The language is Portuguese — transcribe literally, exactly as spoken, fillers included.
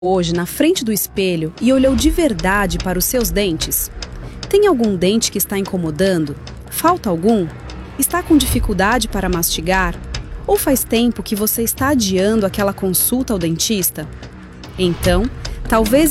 Hoje na frente do espelho e olhou de verdade para os seus dentes? Tem algum dente que está incomodando? Falta algum? Está com dificuldade para mastigar? Ou faz tempo que você está adiando aquela consulta ao dentista? Então, talvez